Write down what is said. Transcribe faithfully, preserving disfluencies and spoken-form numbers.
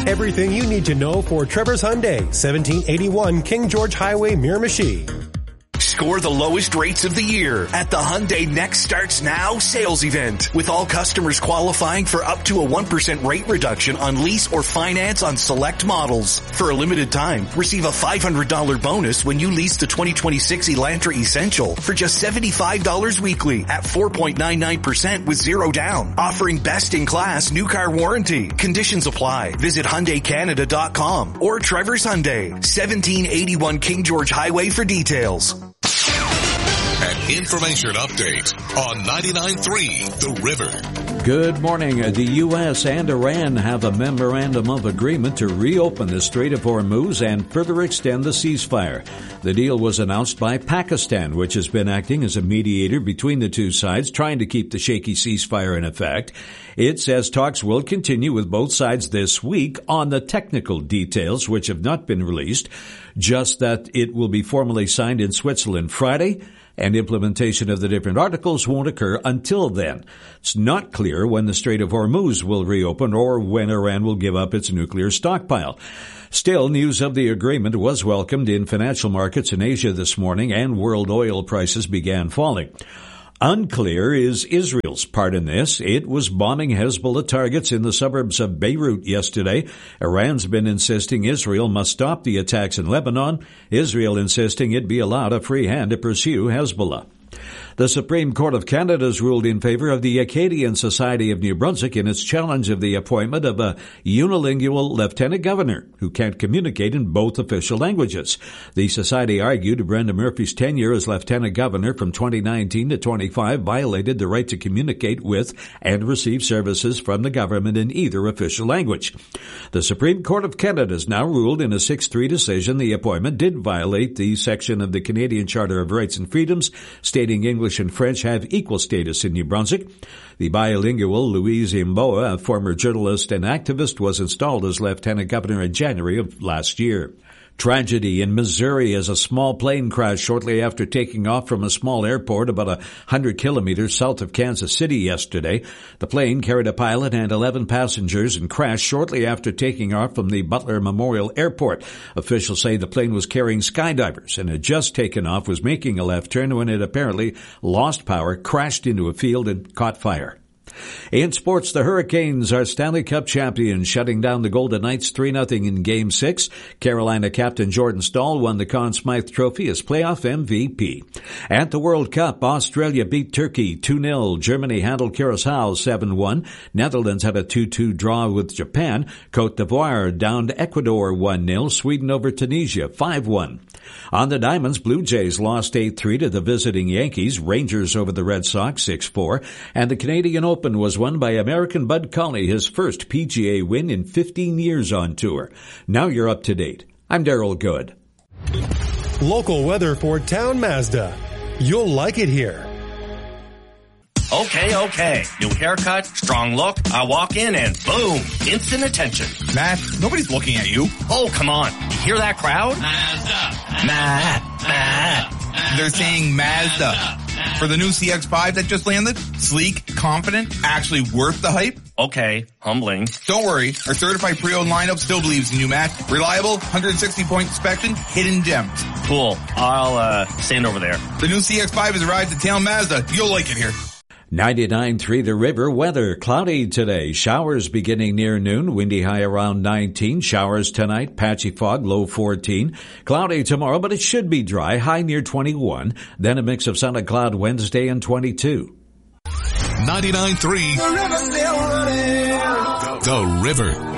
Everything you need to know for Trevor's Hyundai, seventeen eighty-one King George Highway, Miramichi. Score the lowest rates of the year at the Hyundai Next Starts Now sales event, with all customers qualifying for up to a one percent rate reduction on lease or finance on select models. For a limited time, receive a five hundred dollars bonus when you lease the twenty twenty-six Elantra Essential for just seventy-five dollars weekly at four point nine nine percent with zero down. Offering best-in-class new car warranty. Conditions apply. Visit Hyundai Canada dot com or Trevor's Hyundai, seventeen eighty-one King George Highway for details. An information update on ninety-nine point three The River. Good morning. The U S and Iran have a memorandum of agreement to reopen the Strait of Hormuz and further extend the ceasefire. The deal was announced by Pakistan, which has been acting as a mediator between the two sides, trying to keep the shaky ceasefire in effect. It says talks will continue with both sides this week on the technical details, which have not been released, just that it will be formally signed in Switzerland Friday, and implementation of the different articles won't occur until then. It's not clear when the Strait of Hormuz will reopen or when Iran will give up its nuclear stockpile. Still, news of the agreement was welcomed in financial markets in Asia this morning, and world oil prices began falling. Unclear is Israel's part in this. It was bombing Hezbollah targets in the suburbs of Beirut yesterday. Iran's been insisting Israel must stop the attacks in Lebanon. Israel insisting it be allowed a free hand to pursue Hezbollah. The Supreme Court of Canada has ruled in favor of the Acadian Society of New Brunswick in its challenge of the appointment of a unilingual lieutenant governor who can't communicate in both official languages. The society argued Brenda Murphy's tenure as lieutenant governor from twenty nineteen to twenty-five violated the right to communicate with and receive services from the government in either official language. The Supreme Court of Canada has now ruled in a six three decision the appointment did violate the section of the Canadian Charter of Rights and Freedoms stating English and French have equal status in New Brunswick. The bilingual Louise Imboa, a former journalist and activist, was installed as lieutenant governor in January of last year. Tragedy in Missouri as a small plane crashed shortly after taking off from a small airport about a hundred kilometers south of Kansas City yesterday. The plane carried a pilot and eleven passengers and crashed shortly after taking off from the Butler Memorial Airport. Officials say the plane was carrying skydivers and had just taken off, was making a left turn when it apparently lost power, crashed into a field, and caught fire. In sports, the Hurricanes are Stanley Cup champions, shutting down the Golden Knights three nothing in Game six. Carolina captain Jordan Staal won the Conn Smythe Trophy as playoff M V P. At the World Cup, Australia beat Turkey two nil. Germany handled Curaçao seven one. Netherlands had a two two draw with Japan. Cote d'Ivoire downed Ecuador one nil. Sweden over Tunisia five one. On the Diamonds, Blue Jays lost eight three to the visiting Yankees. Rangers over the Red Sox six four. And the Canadian Open was won by American Bud Colley, his first P G A win in fifteen years on tour. Now you're up to date. I'm Daryl Good. Local weather for Town Mazda. You'll like it here. Okay, okay. New haircut, strong look. I walk in and boom, instant attention. Matt, nobody's looking at you. Oh, come on. You hear that crowd? Mazda. Mazda. Mazda. They're saying Mazda. For the new C X five that just landed, sleek, confident, actually worth the hype. Okay, humbling. Don't worry, our certified pre-owned lineup still believes in you, Matt. Reliable, one hundred sixty point inspection, hidden gems. Cool. I'll, uh, stand over there. The new C X five has arrived at Town Mazda. You'll like it here. ninety-nine point three The River weather. Cloudy today. Showers beginning near noon. Windy high around nineteen. Showers tonight. Patchy fog, low fourteen. Cloudy tomorrow, but it should be dry. High near twenty-one. Then a mix of sun and cloud Wednesday and twenty-two. ninety-nine point three The River.